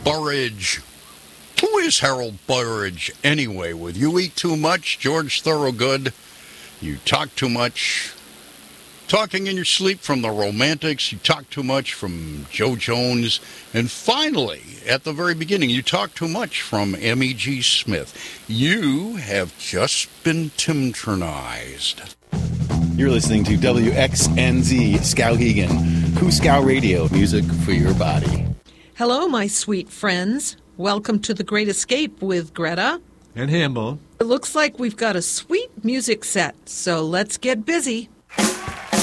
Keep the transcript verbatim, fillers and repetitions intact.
Burridge. Who is Harold Burridge anyway? With You Eat Too Much, George Thorogood, You Talk Too Much, Talking in Your Sleep from the Romantics, You Talk Too Much from Joe Jones, and finally, at the very beginning, You Talk Too Much from M E G Smith. You have just been Timternized. You're listening to W X N Z Skowhegan, Kuskow Radio, music for your body. Hello, my sweet friends. Welcome to The Great Escape with Greta. And Hambone. It looks like we've got a sweet music set, so let's get busy.